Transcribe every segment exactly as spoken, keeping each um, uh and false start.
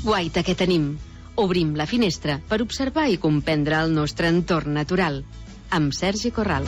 Guaita, què tenim? Obrim la finestra per observar i comprendre el nostre entorn natural. Amb Sergi Corral.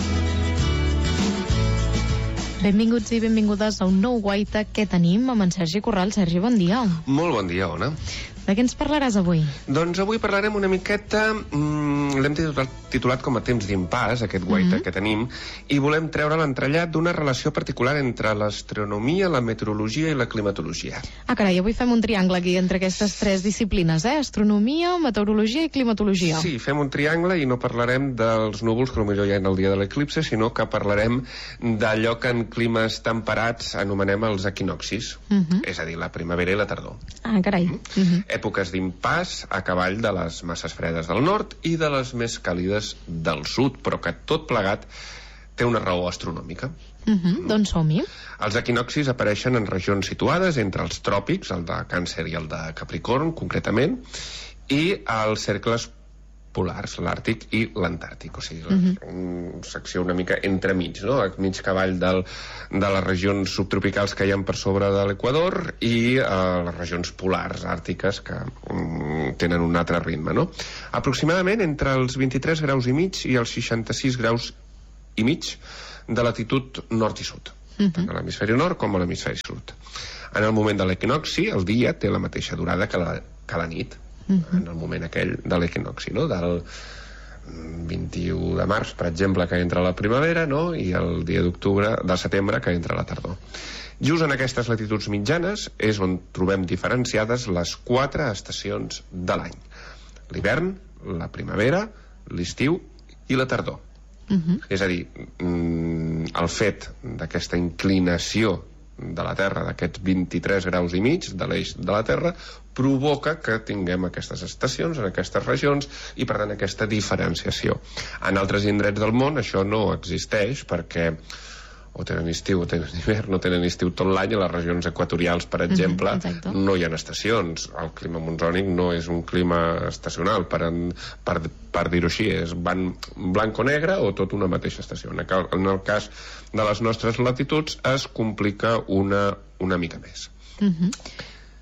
Benvinguts i benvingudes a un nou Guaita. Què tenim amb en Sergi Corral? Sergi, bon dia. Molt bon dia, Ona. De què ens parlaràs avui? Doncs avui parlarem una miqueta, mmm, l'hem titulat, titulat com a temps d'impàs, aquest Guaita mm-hmm. que tenim, i volem treure l'entrellat d'una relació particular entre l'astronomia, la meteorologia i la climatologia. Ah, carai, avui fem un triangle aquí entre aquestes tres disciplines, eh? Astronomia, meteorologia i climatologia. Sí, fem un triangle i no parlarem dels núvols, que potser hi ha el dia de l'eclipse, sinó que parlarem d'allò que en climes temperats anomenem els equinoccis, mm-hmm. és a dir, la primavera i la tardor. Ah, carai. Mm-hmm. Èpoques d'impàs a cavall de les masses fredes del nord i de les més càlides del sud, però que tot plegat té una raó astronòmica. Uh-huh. Mm. Doncs som-hi. Els equinoccis apareixen en regions situades entre els tròpics, el de Càncer i el de Capricorn, concretament, i els cercles polars, l'Àrtic i l'Antàrtic, o sigui, uh-huh. una secció una mica entremig, no? A mig cavall del, de les regions subtropicals que hi ha per sobre de l'Equador i uh, les regions polars àrtiques que um, tenen un altre ritme, no? Aproximadament entre els vint-i-tres graus i mig i els seixanta-sis graus i mig de latitud nord i sud, uh-huh. tant a l'hemisferi nord com a l'hemisferi sud. En el moment de l'equinocci, el dia té la mateixa durada que la, que la nit, Uh-huh. en el moment aquell de l'equinocci, no? Del vint-i-u de març, per exemple, que entra la primavera, no? I el dia d'octubre, de setembre, que entra la tardor. Just en aquestes latituds mitjanes és on trobem diferenciades les quatre estacions de l'any: l'hivern, la primavera, l'estiu i la tardor. Uh-huh. És a dir, el fet d'aquesta inclinació de la Terra, d'aquests vint-i-tres graus i mig de l'eix de la Terra, provoca que tinguem aquestes estacions en aquestes regions i, per tant, aquesta diferenciació. En altres indrets del món això no existeix perquè o tenen estiu o tenen hivern, no tenen estiu tot l'any. A les regions equatorials, per exemple, mm-hmm, no hi ha estacions. El clima monsònic no és un clima estacional, per, en, per, per dir-ho així, és van blanc o negre o tot una mateixa estació. En el cas de les nostres latituds es complica una, una mica més. Mm-hmm.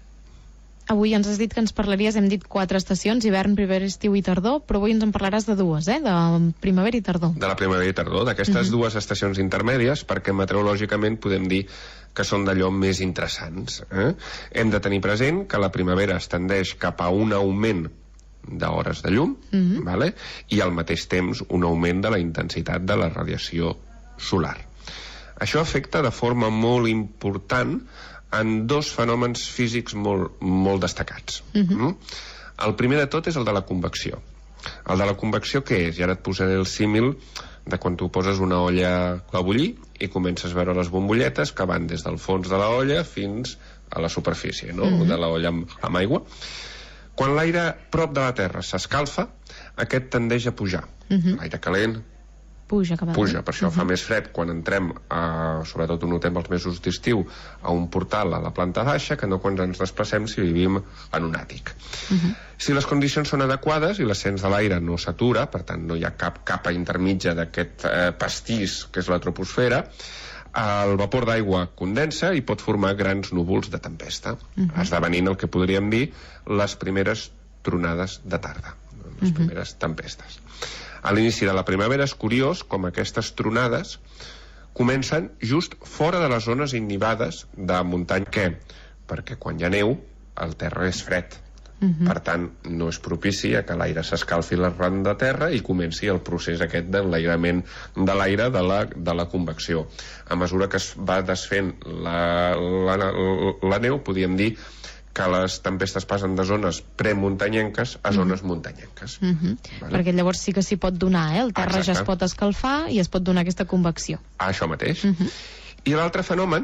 Avui ens has dit que ens parlaries, hem dit quatre estacions, hivern, primavera, estiu i tardor, però avui ens en parlaràs de dues, eh? De primavera i tardor. De la primavera i tardor, d'aquestes uh-huh. dues estacions intermèdies, perquè meteorològicament podem dir que són d'allò més interessants. Eh? Hem de tenir present que la primavera es tendeix cap a un augment d'hores de llum, uh-huh. vale? I al mateix temps un augment de la intensitat de la radiació solar. Això afecta de forma molt important en dos fenòmens físics molt, molt destacats. Uh-huh. El primer de tot és el de la convecció. El de la convecció què és? I ara et posaré el símil de quan tu poses una olla a bullir i comences a veure les bombolletes que van des del fons de la olla fins a la superfície, no? Uh-huh. De la olla amb, amb aigua. Quan l'aire prop de la Terra s'escalfa, aquest tendeix a pujar. Uh-huh. L'aire calent puja, cap puja, per això uh-huh. fa més fred quan entrem, a, sobretot ho notem els mesos d'estiu, a un portal a la planta baixa que no quan ens desplacem si vivim en un àtic. Uh-huh. Si les condicions són adequades i l'ascens de l'aire no s'atura, per tant no hi ha cap capa intermitja d'aquest eh, pastís que és la troposfera, el vapor d'aigua condensa i pot formar grans núvols de tempesta, uh-huh. esdevenint el que podríem dir les primeres tronades de tarda, les uh-huh. primeres tempestes. A l'inici de la primavera és curiós com aquestes tronades comencen just fora de les zones innivades de muntanya. Què? Perquè quan hi ha neu, el terra és fred. Uh-huh. Per tant, no és propici a que l'aire s'escalfi l'arran de terra i comenci el procés aquest d'enlairament de l'aire de la, de la convecció. A mesura que es va desfent la, la, la, la neu, podríem dir que les tempestes passen de zones premuntanyenques a zones uh-huh. muntanyenques. Uh-huh. Vale? Perquè llavors sí que s'hi pot donar, eh? El terra Exacte. Ja es pot escalfar i es pot donar aquesta convecció. Això mateix. Uh-huh. I l'altre fenomen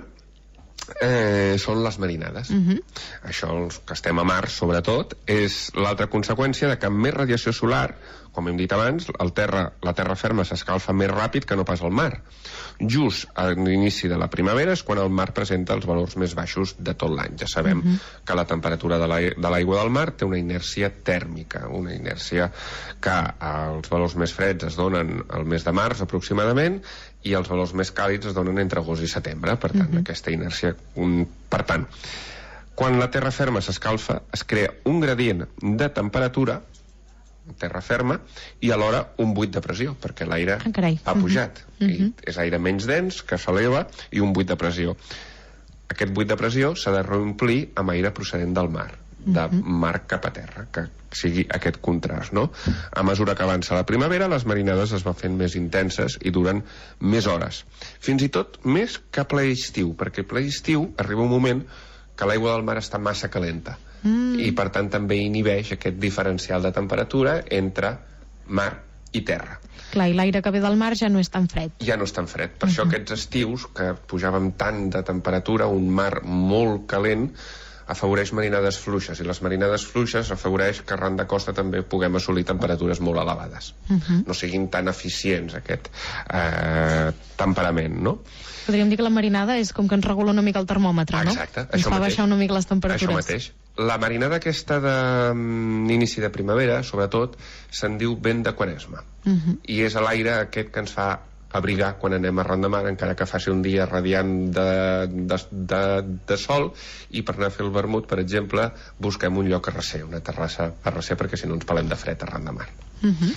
eh, són les marinades. Uh-huh. Això, els que estem a mar, sobretot, és l'altra conseqüència de que amb més radiació solar, com hem dit abans, el terra, la terra ferma s'escalfa més ràpid que no pas el mar. Just a l'inici de la primavera és quan el mar presenta els valors més baixos de tot l'any. Ja sabem uh-huh. que la temperatura de l'aigua del mar té una inèrcia tèrmica, una inèrcia que els valors més freds es donen al mes de març aproximadament i els valors més càlids es donen entre agost i setembre. Per tant, uh-huh. aquesta inèrcia... Per tant, Quan la terra ferma s'escalfa, es crea un gradient de temperatura, terra ferma, i alhora un buit de pressió, perquè l'aire ah, ha pujat. Uh-huh. I és aire menys dens, que s'eleva, i un buit de pressió. Aquest buit de pressió s'ha de reomplir amb aire procedent del mar, de uh-huh. mar cap a terra, que sigui aquest contrast, no? A mesura que avança la primavera, les marinades es van fent més intenses i duren més hores. Fins i tot més que ple estiu, perquè ple estiu arriba un moment que l'aigua del mar està massa calenta mm. i per tant també inhibeix aquest diferencial de temperatura entre mar i terra. Clar, i l'aire que ve del mar ja no és tan fred. Ja no és tan fred. Per uh-huh. això aquests estius, que pujàvem tant de temperatura, un mar molt calent, afavoreix marinades fluixes, i les marinades fluixes afavoreix que arran de costa també puguem assolir temperatures molt elevades. Uh-huh. No siguin tan eficients aquest eh, temperament, no? Podríem dir que la marinada és com que ens regula una mica el termòmetre, no? Exacte, ens fa mateix. Baixar una mica les temperatures. Això mateix. La marinada aquesta d'inici de, de primavera, sobretot, se'n diu vent de Quaresma. Uh-huh. I és l'aire aquest que ens fa abrigar quan anem arran de mar, encara que faci un dia radiant de, de, de, de sol, i per anar a fer el vermut, per exemple, busquem un lloc a recer, una terrassa a recer, perquè si no ens pelem de fred arran de mar. Uh-huh.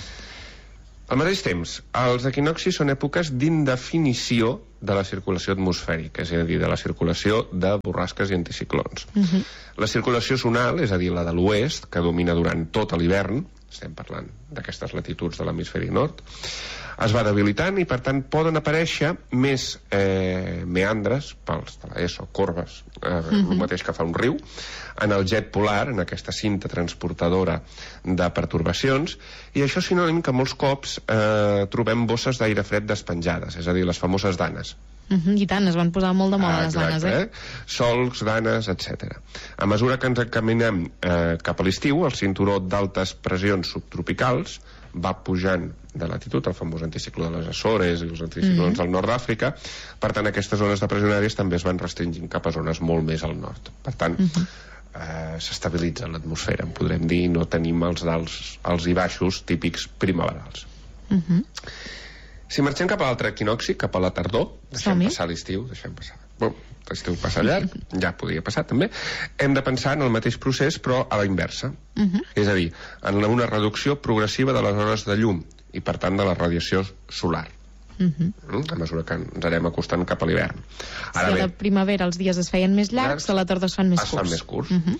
Al mateix temps, els equinoccis són èpoques d'indefinició de la circulació atmosfèrica, és a dir, de la circulació de borrasques i anticiclons. Uh-huh. La circulació zonal, és a dir, la de l'oest, que domina durant tot l'hivern, estem parlant d'aquestes latituds de l'hemisferi nord, es va debilitant i, per tant, poden aparèixer més eh, meandres, pels de l'ESO, corbes, eh, uh-huh. el mateix que fa un riu, en el jet polar, en aquesta cinta transportadora de pertorbacions, i això és sinònim que molts cops eh, trobem bosses d'aire fred despenjades, és a dir, les famoses danes. Uh-huh, I tant, es van posar molt de moda ah, les danes, eh? eh? Solcs, danes, etcètera. A mesura que ens encaminem eh, cap a l'estiu, el cinturó d'altes pressions subtropicals va pujant de latitud, el famós anticicló de les Açores i els anticiclons mm-hmm. del nord d'Àfrica. Per tant, aquestes zones depressionàries també es van restringint cap a zones molt més al nord. Per tant, mm-hmm. eh, s'estabilitza l'atmosfera, en podrem dir, no tenim els dalts, els i baixos típics primaverals. Mm-hmm. Si marxem cap a l'altre equinocci, cap a la tardor, deixem Som-hi. passar l'estiu, deixem passar... Bueno, l'estiu passa llarg, ja podria passar també, hem de pensar en el mateix procés però a la inversa. Uh-huh. És a dir, en una reducció progressiva de les hores de llum i per tant de la radiació solar. Uh-huh. A mesura que ens anem acostant cap a l'hivern. Si a la primavera els dies es feien més llargs, a la tardor es fan més es curts. Es fan més curts. Uh-huh.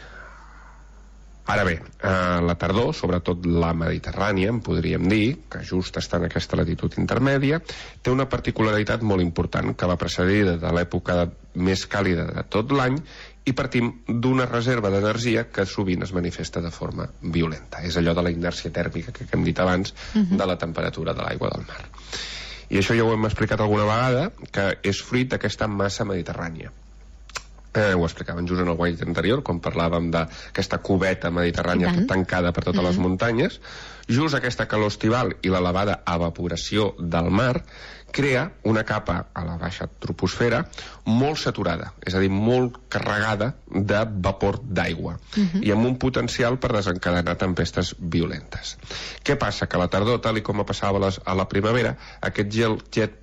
Ara bé, a la tardor, sobretot la Mediterrània, en podríem dir, que just està en aquesta latitud intermèdia, té una particularitat molt important, que va precedida de l'època més càlida de tot l'any, i partim d'una reserva d'energia que sovint es manifesta de forma violenta. És allò de la inèrcia tèrmica que hem dit abans, uh-huh. de la temperatura de l'aigua del mar. I això ja ho hem explicat alguna vegada, que és fruit d'aquesta massa mediterrània. Eh, ho explicàvem just en el guany anterior, quan parlàvem d'aquesta cubeta mediterrània tancada per totes mm-hmm. les muntanyes. Just aquesta calor estival i l'elevada evaporació del mar crea una capa a la baixa troposfera molt saturada, és a dir, molt carregada de vapor d'aigua, mm-hmm. i amb un potencial per desencadenar tempestes violentes. Què passa? Que a la tardor, tal i com passava a, les, a la primavera, aquest gel jet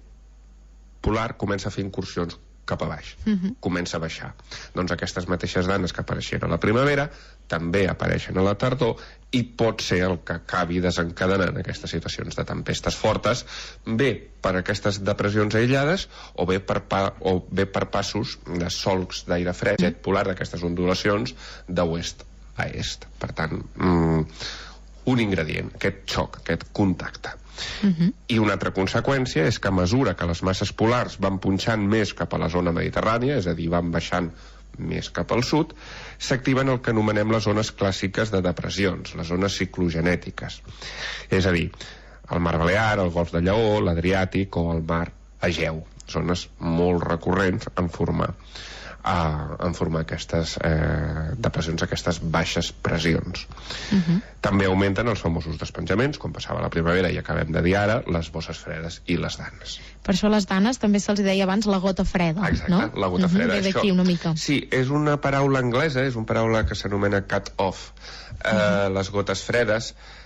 polar comença a fer incursions cap a baix, uh-huh. comença a baixar. Doncs aquestes mateixes danes que apareixien a la primavera també apareixen a la tardor i pot ser el que acabi desencadenant aquestes situacions de tempestes fortes, bé per aquestes depressions aïllades o bé per, pa, o bé per passos de solcs d'aire fred, jet polar, d'aquestes ondulacions d'oest a est. Per tant, mm, un ingredient, aquest xoc, aquest contacte. Uh-huh. I una altra conseqüència és que a mesura que les masses polars van punxant més cap a la zona mediterrània, és a dir, van baixant més cap al sud, s'activen el que anomenem les zones clàssiques de depressions, les zones ciclogenètiques. És a dir, el mar Balear, el golf de Lleó, l'Adriàtic o el mar Egeu, zones molt recurrents en formar a, en formar aquestes eh, depressions, aquestes baixes pressions. Uh-huh. També augmenten els famosos despenjaments, com passava a la primavera i acabem de dir ara, les bosses fredes i les danes. Per això les danes també se'ls deia abans la gota freda, exacte, no? La gota freda. Uh-huh, ve d'aquí una mica. Sí, és una paraula anglesa, és una paraula que s'anomena cut-off. Uh-huh. Eh, les gotes fredes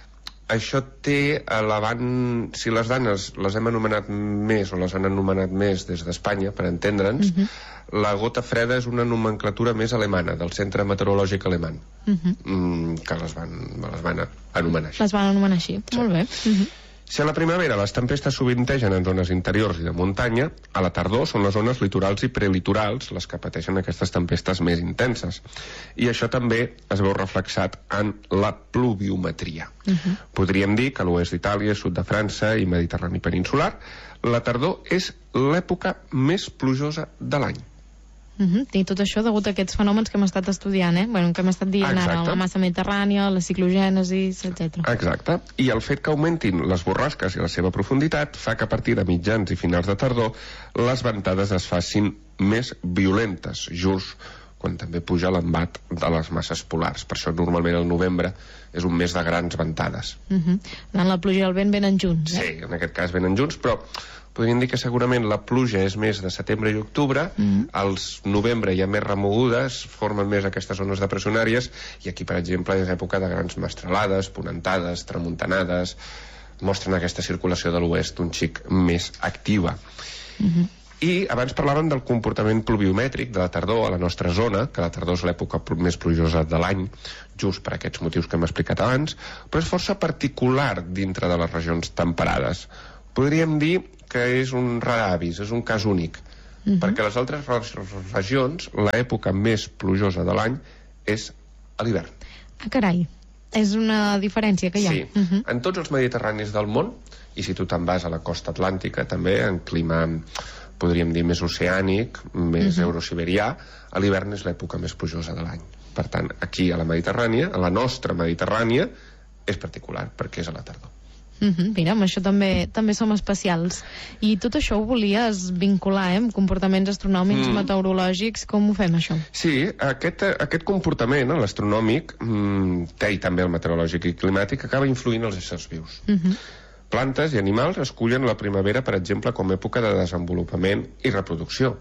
això té elevant... Si les danes les hem anomenat més o les han anomenat més des d'Espanya, per entendre'ns, uh -huh. la gota freda és una nomenclatura més alemana, del Centre Meteorològic Alemany, uh -huh. mm, que les van, les van anomenar així. Les van anomenar així, sí. Molt bé. Uh -huh. Si a la primavera les tempestes sovintegen en zones interiors i de muntanya, a la tardor són les zones litorals i prelitorals les que pateixen aquestes tempestes més intenses. I això també es veu reflexat en la pluviometria. Uh-huh. Podríem dir que a l'oest d'Itàlia, sud de França i Mediterrani peninsular, la tardor és l'època més plujosa de l'any. Uh-huh. I tot això degut a aquests fenòmens que hem estat estudiant, eh? Bueno, que hem estat dient Exacte. ara, la massa mediterrània, la ciclogènesis, etcètera. Exacte. I el fet que augmentin les borrasques i la seva profunditat fa que a partir de mitjans i finals de tardor les ventades es facin més violentes, just quan també puja l'embat de les masses polars. Per això normalment el novembre és un mes de grans ventades. Uh-huh. En la pluja i el vent venen junts, eh? Sí, en aquest cas venen junts, però podríem dir que segurament la pluja és més de setembre i octubre, mm. als novembre hi ha més remogudes, formen més aquestes zones depressionàries, i aquí, per exemple, és època de grans mestralades, ponentades, tramuntanades, mostren aquesta circulació de l'oest un xic més activa. Mm-hmm. I abans parlàvem del comportament pluviomètric de la tardor a la nostra zona, que la tardor és l'època més plujosa de l'any, just per aquests motius que hem explicat abans, però és força particular dintre de les regions temperades. Podríem dir que és un rar avis, és un cas únic, uh-huh. perquè a les altres regions l'època més plujosa de l'any és a l'hivern. Ah, carai, és una diferència que hi ha. Sí, uh-huh. En tots els mediterranis del món, i si tu te'n vas a la costa atlàntica també, en clima, podríem dir, més oceànic, més uh-huh. eurosiberià, a l'hivern és l'època més plujosa de l'any. Per tant, aquí a la Mediterrània, a la nostra Mediterrània, és particular, perquè és a la tardor. Uh-huh. Mira, amb això també també som especials. I tot això ho volies vincular, eh, amb comportaments astronòmics, mm. meteorològics. Com ho fem, això? Sí, aquest, aquest comportament, l'astronòmic, mm, té i també el meteorològic i climàtic, acaba influint els éssers vius. Uh-huh. Plantes i animals escullen la primavera, per exemple, com a època de desenvolupament i reproducció.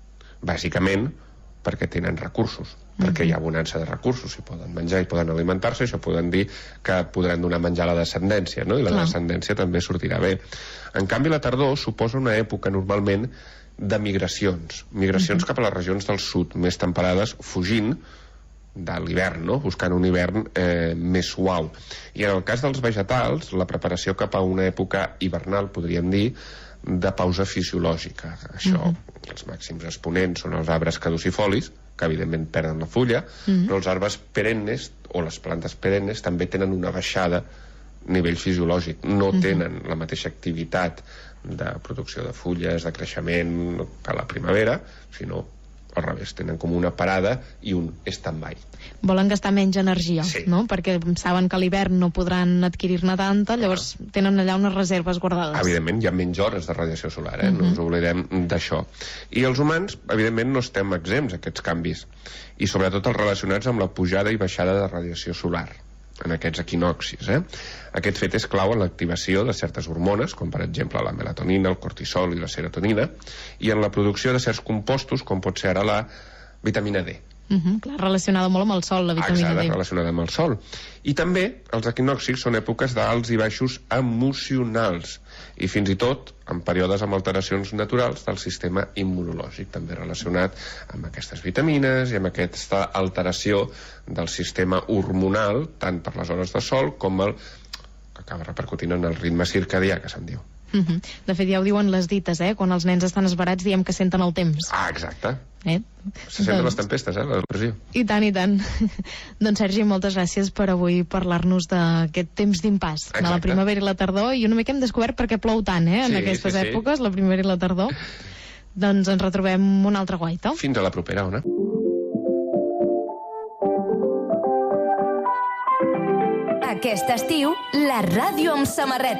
Bàsicament perquè tenen recursos, uh-huh. perquè hi ha abonança de recursos, i poden menjar i poden alimentar-se, això poden dir que podran donar menjar a la descendència, no? I la Clar. descendència també sortirà bé. En canvi, la tardor suposa una època normalment de migracions, migracions uh-huh. cap a les regions del sud, més temperades, fugint de l'hivern, no? Buscant un hivern eh, més suau. I en el cas dels vegetals, la preparació cap a una època hivernal, podríem dir, de pausa fisiològica. Això, uh-huh. els màxims exponents són els arbres caducifolis, que evidentment perden la fulla, uh-huh. però els arbres perennes, o les plantes perennes, també tenen una baixada a nivell fisiològic. No uh-huh. tenen la mateixa activitat de producció de fulles, de creixement que a la primavera, sinó al revés, tenen com una parada i un stand-by. Volen gastar menys energia, sí. no? Perquè saben que a l'hivern no podran adquirir-ne tanta, llavors ah. tenen allà unes reserves guardades. Evidentment, hi ha menys hores de radiació solar, eh? Uh-huh. No ens oblidem d'això. I els humans, evidentment, no estem exempts a aquests canvis, i sobretot els relacionats amb la pujada i baixada de radiació solar en aquests equinoccis, eh? Aquest fet és clau en l'activació de certes hormones, com per exemple la melatonina, el cortisol i la serotonina, i en la producció de certs compostos, com pot ser ara la vitamina D. Uh-huh, clar, relacionada molt amb el sol, la vitamina Exacte, D. relacionada amb el sol. I també els equinoccis són èpoques d'alts i baixos emocionals, i fins i tot en períodes amb alteracions naturals del sistema immunològic, també relacionat amb aquestes vitamines i amb aquesta alteració del sistema hormonal, tant per les hores de sol com el que acaba repercutint en el ritme circadià, que se'n diu. Uh-huh. De fet, ja ho diuen les dites, eh? Quan els nens estan esverats diem que senten el temps. Ah, exacte. Eh? Se senten doncs... les tempestes, eh? La depressió. I tant, i tant. Doncs, Sergi, moltes gràcies per avui parlar-nos d'aquest temps d'impàs, de la primavera i la tardor, i una mica hem descobert per què plou tant, eh? En sí, aquestes sí, èpoques, sí. La primavera i la tardor. Doncs ens retrobem una altra guaita. Fins a la propera, Ona. Aquest estiu, la ràdio amb samarreta.